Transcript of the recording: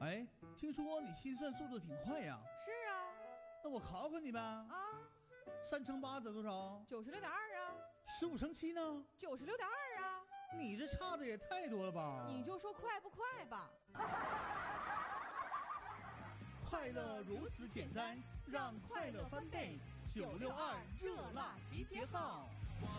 哎，听说你心算速度挺快呀？ 是啊。 那我考考你呗。 啊 3乘8得多少 ？96.2啊。 15乘7呢 96.2啊。 你这差的也太多了吧？ 你就说快不快吧。 快乐如此简单，让快乐翻倍。962热辣集结号。